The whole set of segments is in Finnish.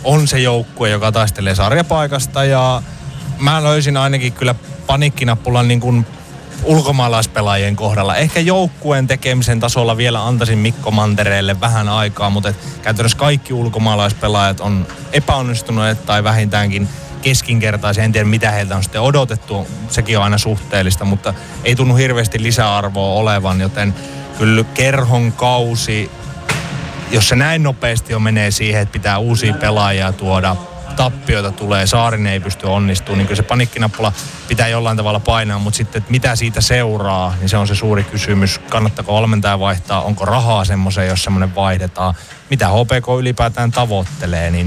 on se joukkue, joka taistelee sarjapaikasta ja mä löysin ainakin kyllä paniikkinappulan niin kuin ulkomaalaispelaajien kohdalla. Ehkä joukkueen tekemisen tasolla vielä antaisin Mikko Mantereelle vähän aikaa, mutta käytännössä kaikki ulkomaalaispelaajat on epäonnistuneet tai vähintäänkin keskinkertaisia. En tiedä, mitä heiltä on sitten odotettu. Sekin on aina suhteellista, mutta ei tunnu hirveästi lisäarvoa olevan, joten kyllä Kerhon kausi, jos se näin nopeasti jo menee siihen, että pitää uusia pelaajia tuoda, tappioita tulee, Saarinen ei pysty onnistumaan, niin kyllä se paniikkinappula pitää jollain tavalla painaa, mutta sitten, että mitä siitä seuraa, niin se on se suuri kysymys. Kannattaako valmentaja vaihtaa, onko rahaa semmoiseen, jos semmoinen vaihdetaan, mitä HPK ylipäätään tavoittelee, niin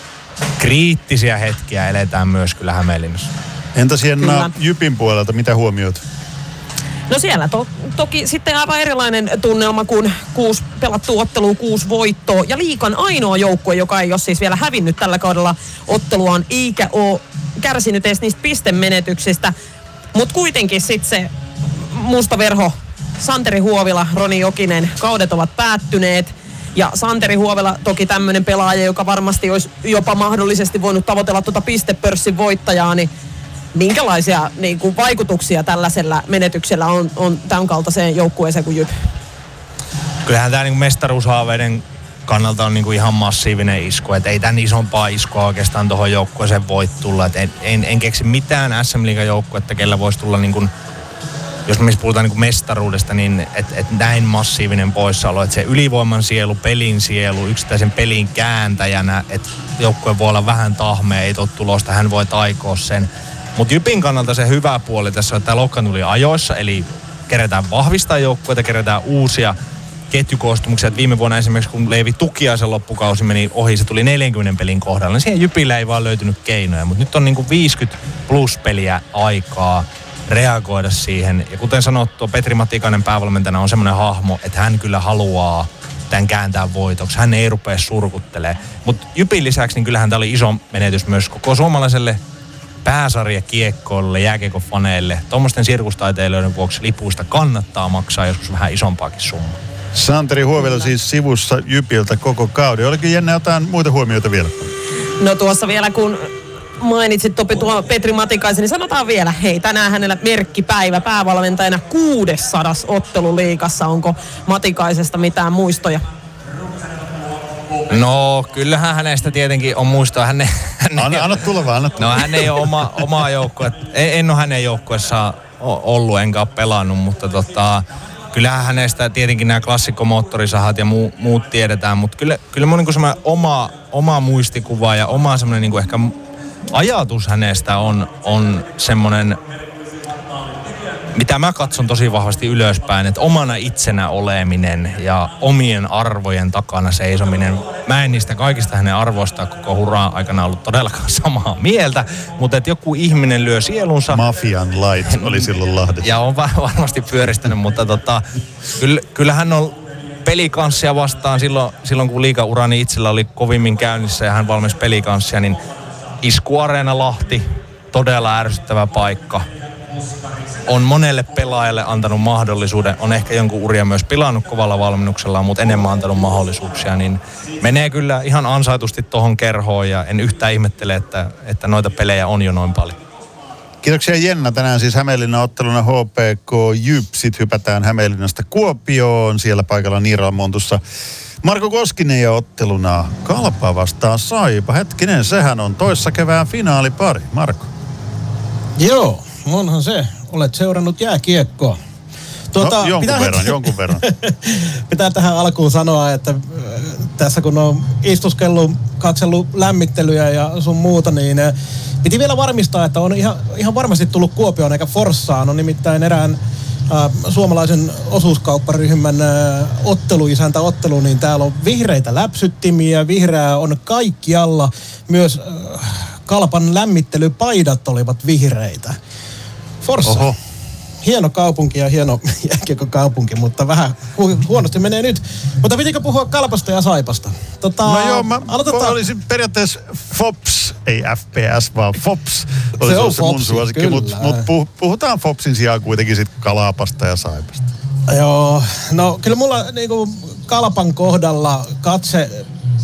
kriittisiä hetkiä eletään myös kyllä Hämeenlinnassa. Entäs Jenna Jypin puolelta, mitä huomioit? No siellä toki sitten aivan erilainen tunnelma, kun 6 pelattu ottelua, 6 voittoa. Ja liigan ainoa joukkue, joka ei ole siis vielä hävinnyt tällä kaudella otteluaan, eikä ole kärsinyt edes niistä pistemenetyksistä. Mutta kuitenkin sitten se musta verho, Santeri Huovila, Roni Jokinen, kaudet ovat päättyneet. Ja Santeri Huovila toki tämmöinen pelaaja, joka varmasti olisi jopa mahdollisesti voinut tavoitella tuota pistepörssin voittajaa, niin minkälaisia niin kuin vaikutuksia tällaisella menetyksellä on tämän kaltaiseen joukkueeseen kuin Jyp? Kyllähän tämä niin mestaruushaaveiden kannalta on niin kuin ihan massiivinen isku. Et ei tämän isompaa iskua oikeastaan tuohon joukkueeseen voi tulla. Et en keksi mitään SM-liigan joukkuetta, kellä voisi tulla, niin kuin, jos me puhutaan niin kuin mestaruudesta, niin et näin massiivinen poissaolo. Että se ylivoiman sielu, pelin sielu, yksittäisen pelin kääntäjänä, että joukkue voi olla vähän tahmea, ei tule tulosta, hän voi taikoa sen. Mutta Jypin kannalta se hyvä puoli tässä on, että tämä loukkaan tuli ajoissa, eli kerätään vahvistaa joukkueita, kerätään uusia ketjukoostumuksia. Et viime vuonna esimerkiksi, kun Leivi Tukiaisen loppukausi meni ohi, se tuli 40 pelin kohdalla, niin siihen Jypillä ei vaan löytynyt keinoja. Mutta nyt on niinku 50 plus peliä aikaa reagoida siihen. Ja kuten sanottu, Petri Matikainen päävalmentajana on semmoinen hahmo, että hän kyllä haluaa tämän kääntää voitoksi. Hän ei rupea surkuttelemaan. Mutta Jypin lisäksi, niin kyllähän tämä oli iso menetys myös koko suomalaiselle pääsarjakiekkoille, jääkiekkofaneille. Tuommoisten sirkustaiteilijoiden vuoksi lipuista kannattaa maksaa joskus vähän isompaakin summaa. Santeri Huovila siis sivussa Jypiltä koko kauden. Oliko Jenna jotain muita huomioita vielä? No tuossa vielä kun mainitsit Topi tuo Petri Matikaisen, niin sanotaan vielä, hei, tänään hänellä merkkipäivä päävalmentajana 600 otteluliigassa. Onko Matikaisesta mitään muistoja? No, kyllähän hänestä tietenkin on muistoa. Anna tulla vaan, anna tulla. No, hän ei ole omaa joukkuetta. En ole hänen joukkuessaan ollut, enkä ole pelannut, mutta kyllähän hänestä tietenkin nämä klassikkomoottorisahat ja muut tiedetään, mutta kyllä mun niinku semmoinen oma muistikuva ja oma semmoinen niinku ehkä ajatus hänestä on semmoinen, mitä mä katson tosi vahvasti ylöspäin, että omana itsenä oleminen ja omien arvojen takana seisominen. Mä en niistä kaikista hänen arvoistaan koko huraan aikana ollut todellakaan samaa mieltä, mutta että joku ihminen lyö sielunsa. Mafian Light oli silloin Lahdessa. Ja on varmasti pyöristänyt, mutta kyllä hän on pelikanssia vastaan silloin kun liigaurani itsellä oli kovimmin käynnissä ja hän valmis pelikanssia, niin Iskuareena Lahti, todella ärsyttävä paikka. On monelle pelaajalle antanut mahdollisuuden, on ehkä jonkun uria myös pilannut kovalla valmennuksella, mutta enemmän antanut mahdollisuuksia, niin menee kyllä ihan ansaitusti tohon Kerhoon ja en yhtään ihmettele, että noita pelejä on jo noin paljon. Kiitoksia Jenna. Tänään siis Hämeenlinnan otteluna HPK Jyp. Sitten hypätään Hämeenlinnasta Kuopioon. Siellä paikalla Niiramontussa Marko Koskinen ja otteluna Kalpa vastaan Saipa. Hetkinen, sehän on toissa kevään finaalipari. Marko. Joo, onhan se. Olet seurannut jääkiekkoa. Jonkun verran. Pitää tähän alkuun sanoa, että tässä kun on istuskellut, katsellut lämmittelyjä ja sun muuta, niin piti vielä varmistaa, että on ihan varmasti tullut Kuopioon eikä Forssaan. On nimittäin erään suomalaisen osuuskaupparyhmän otteluisäntäottelu, niin täällä on vihreitä läpsyttimiä, vihreää on kaikkialla. Myös Kalpan lämmittelypaidat olivat vihreitä. Forssa. Oho. Hieno kaupunki ja hieno jääkiekkokaupunki, mutta vähän huonosti menee nyt. Mutta pitikö puhua Kalpasta ja Saipasta? No joo, mä olisin periaatteessa FOPS, ei FPS, vaan FOPS. Se on se mun suosikki, mutta puhutaan FOPSin sijaan kuitenkin sit Kalpasta ja Saipasta. Joo, no kyllä mulla niinku Kalpan kohdalla katse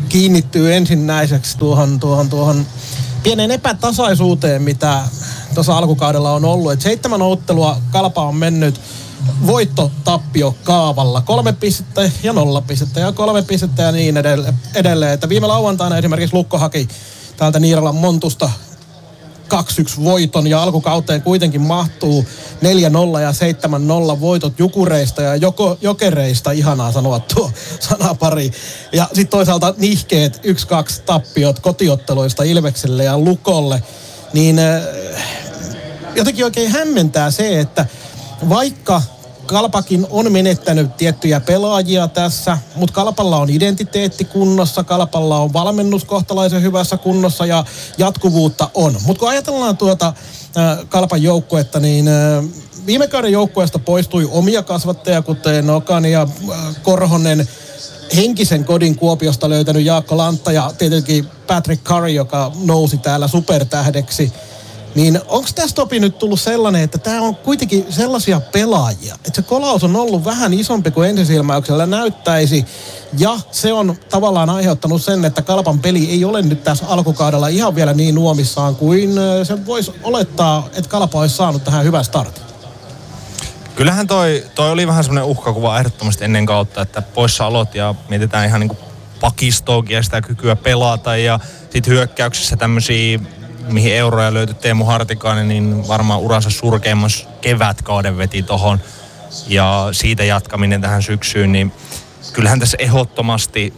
kiinnittyy ensinnäiseksi tuohon pieneen epätasaisuuteen, mitä tuossa alkukaudella on ollut. Et 7 ottelua Kalpa on mennyt voitto-tappio kaavalla. 3 pistettä ja 0 pistettä ja 3 pistettä ja niin edelleen. Että viime lauantaina esimerkiksi Lukko haki täältä Niiralan Montusta 2-1 voiton ja alkukauteen kuitenkin mahtuu 4-0 ja 7-0 voitot Jukureista ja Jokereista. Ihanaa sanoa tuo sanapari. Ja sitten toisaalta nihkeet 1-2 tappiot kotiotteluista Ilvekselle ja Lukolle. Niin jotenkin oikein hämmentää se, että vaikka Kalpakin on menettänyt tiettyjä pelaajia tässä, mutta Kalpalla on identiteetti kunnossa, Kalpalla on valmennus kohtalaisen hyvässä kunnossa ja jatkuvuutta on. Mutta kun ajatellaan tuota Kalpan joukkuetta, niin viime kauden joukkueesta poistui omia kasvattajia, kuten Nokan ja Korhonen, henkisen kodin Kuopiosta löytänyt Jaakko Lantta ja tietenkin Patrick Curry, joka nousi täällä supertähdeksi. Niin onko tästä nyt tullut sellainen, että tämä on kuitenkin sellaisia pelaajia, että se kolaus on ollut vähän isompi kuin ensisilmäyksellä näyttäisi, ja se on tavallaan aiheuttanut sen, että Kalpan peli ei ole nyt tässä alkukaudella ihan vielä niin nuomissaan kuin se voisi olettaa, että Kalpa olisi saanut tähän hyvän startin. Kyllähän toi oli vähän semmoinen uhkakuva ehdottomasti ennen kautta, että poissaolot ja mietitään ihan niin kuin pakistoakin ja sitä kykyä pelata ja sitten hyökkäyksessä tämmöisiä, mihin euroja löytyi Teemu Hartikainen, niin varmaan uransa surkeimman kevätkauden veti tohon ja siitä jatkaminen tähän syksyyn, niin kyllähän tässä ehdottomasti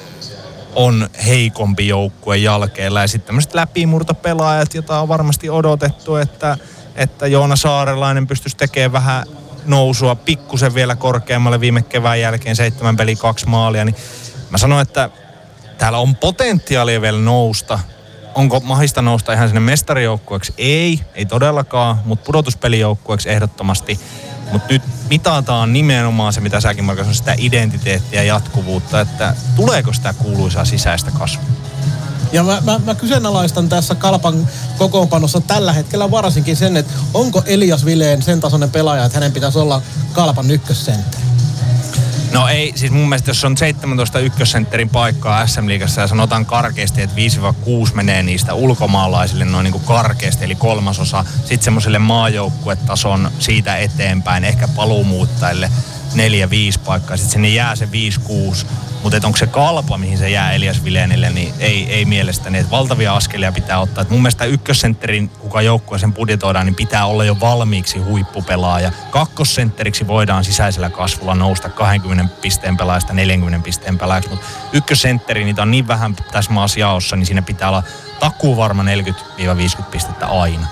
on heikompi joukkue jälkeellä ja sitten tämmöiset läpimurtopelaajat, jota on varmasti odotettu, että Joona Saarelainen pystyisi tekemään vähän nousua pikkusen vielä korkeammalle viime kevään jälkeen 7 peliä 2 maalia, niin mä sanon, että täällä on potentiaalia vielä nousta. Onko mahdollista nousta ihan sinne mestarijoukkueeksi? Ei todellakaan, mutta pudotuspelijoukkueeksi ehdottomasti. Mutta nyt mitataan nimenomaan se, mitä säkin Marko, on sitä identiteettiä ja jatkuvuutta, että tuleeko sitä kuuluisaa sisäistä kasvua? Ja mä kyseenalaistan tässä Kalpan kokoonpanossa tällä hetkellä varsinkin sen, että onko Elias Vileen sen tasoinen pelaaja, että hänen pitäisi olla Kalpan ykkössentteri? No ei, siis mun mielestä jos on 17 ykkössentterin paikkaa SM-liigassa ja sanotaan karkeasti, että 5-6 menee niistä ulkomaalaisille noin niin kuin karkeasti, eli 1/3. Sitten semmoiselle maajoukkuetason siitä eteenpäin, ehkä paluumuuttajille 4-5 paikkaa. Sitten sinne jää se 5-6. Mutta onko se Kalpa, mihin se jää Elias Vilénille, niin ei mielestäni. Että valtavia askelia pitää ottaa. Et mun mielestä ykkössentterin, kuka joukkue sen budjetoidaan, niin pitää olla jo valmiiksi huippupelaaja. Kakkosentteriksi voidaan sisäisellä kasvulla nousta 20 pisteen pelaajasta 40 pisteen pelaajaksi. Mutta ykkössentteri, niitä on niin vähän tässä maassa jaossa, niin siinä pitää olla takuuvarma 40-50 pistettä aina.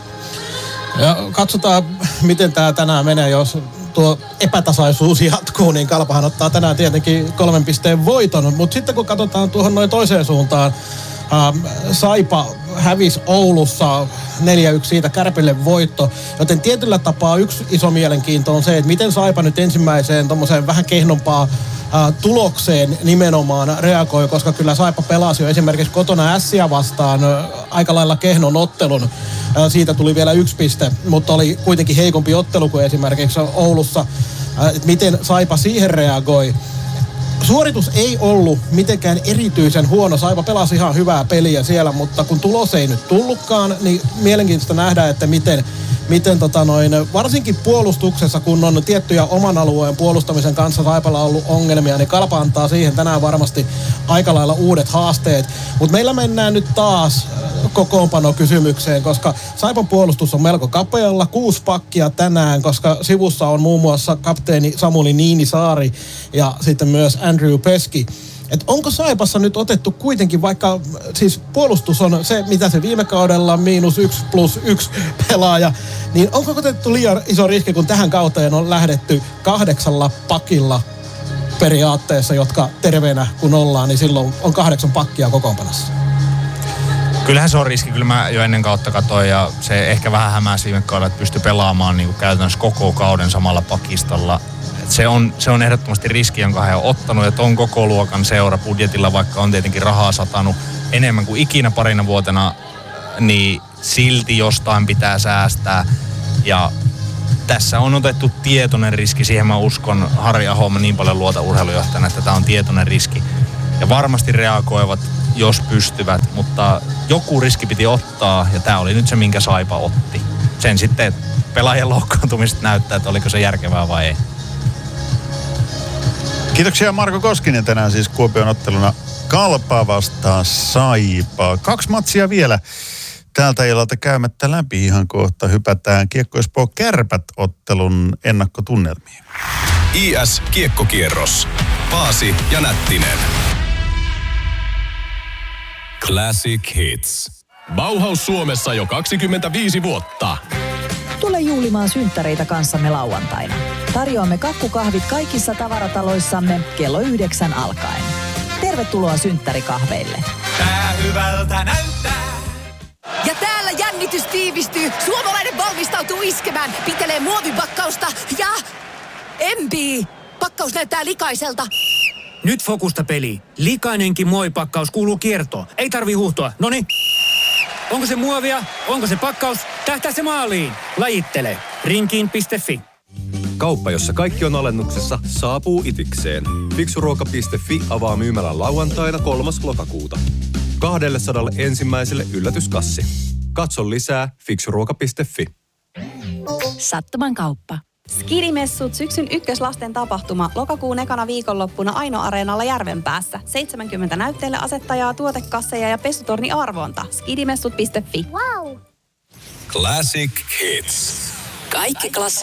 Ja katsotaan, miten tämä tänään menee, jos tuo epätasaisuus jatkuu, niin Kalpahan ottaa tänään tietenkin 3 pisteen voiton. Mutta sitten kun katsotaan tuohon noin toiseen suuntaan, Saipa hävisi Oulussa 4-1 siitä Kärpille voitto. Joten tietyllä tapaa yksi iso mielenkiinto on se, että miten Saipa nyt ensimmäiseen tommoseen vähän kehnompaa tulokseen nimenomaan reagoi, koska kyllä Saipa pelasi jo esimerkiksi kotona Ässiä vastaan aika lailla kehnon ottelun. Siitä tuli vielä 1 piste, mutta oli kuitenkin heikompi ottelu kuin esimerkiksi Oulussa. Miten Saipa siihen reagoi? Suoritus ei ollut mitenkään erityisen huono. Saipa pelasi ihan hyvää peliä siellä, mutta kun tulos ei nyt tullutkaan, niin mielenkiintoista nähdä, että miten varsinkin puolustuksessa, kun on tiettyjä oman alueen puolustamisen kanssa Saipalla ollut ongelmia, niin Kalpa antaa siihen tänään varmasti aika lailla uudet haasteet. Mutta meillä mennään nyt taas kokoonpanokysymykseen, koska Saipan puolustus on melko kapealla, 6 pakkia tänään, koska sivussa on muun muassa kapteeni Samuli Niinisaari ja sitten myös Andrew Peski. Et onko Saipassa nyt otettu kuitenkin, vaikka siis puolustus on se, mitä se viime kaudella -1+1 pelaaja, niin onko otettu liian iso riski, kun tähän kauteen on lähdetty 8 pakilla periaatteessa, jotka terveenä kun ollaan, niin silloin on 8 pakkia kokoonpanossa? Kyllähän se on riski, kyllä mä jo ennen kautta katsoin ja se ehkä vähän hämäsi viime kaudella, että pystyi pelaamaan niin kuin käytännössä koko kauden samalla pakistolla. Se on ehdottomasti riski, jonka he on ottanut, että on koko luokan seura budjetilla, vaikka on tietenkin rahaa satanut enemmän kuin ikinä parina vuotena, niin silti jostain pitää säästää. Ja tässä on otettu tietoinen riski, siihen mä uskon Harri Aho, mä niin paljon luota urheilujohtajana, että tämä on tietoinen riski. Ja varmasti reagoivat, jos pystyvät, mutta joku riski piti ottaa ja tämä oli nyt se, minkä Saipa otti. Sen sitten pelaajien loukkaantumista näyttää, että oliko se järkevää vai ei. Kiitoksia Marko Koskinen tänään siis Kuopion otteluna Kalpa vastaan Saipa. 2 matsia vielä tältä illalta käymättä läpi. Ihan kohta hypätään Kiekko Espoo Kärpät-ottelun ennakkotunnelmiin. IS Kiekkokierros. Paasi ja Nättinen. Classic Hits. Bauhaus Suomessa jo 25 vuotta. Tule juhlimaan synttäreitä kanssamme lauantaina. Tarjoamme kakkukahvit kaikissa tavarataloissamme kello 9 alkaen. Tervetuloa synttärikahveille. Tää hyvältä näyttää. Ja täällä jännitys tiivistyy. Suomalainen valmistautuu iskemään. Pitelee muovipakkausta ja... empii. Pakkaus näyttää likaiselta. Nyt fokusta peli. Likainenkin muovipakkaus kuuluu kiertoon. Ei tarvi huuhtoa. Noniin. Onko se muovia? Onko se pakkaus? Tähtää se maaliin. Lajittele. Rinkiin.fi. Kauppa, jossa kaikki on alennuksessa, saapuu itikseen. Fiksuruoka.fi avaa myymälän lauantaina 3. lokakuuta. 200 ensimmäiselle yllätyskassi. Katso lisää fiksuruoka.fi. Sattuman kauppa. Skidimessut syksyn ykköslasten tapahtuma lokakuun ekana viikonloppuna Aino-areenalla Järvenpäässä. 70 näytteille asettajaa, tuotekasseja ja pesutorni arvonta. Skidimessut.fi. Wow! Classic Hits. Kaikki klassikot.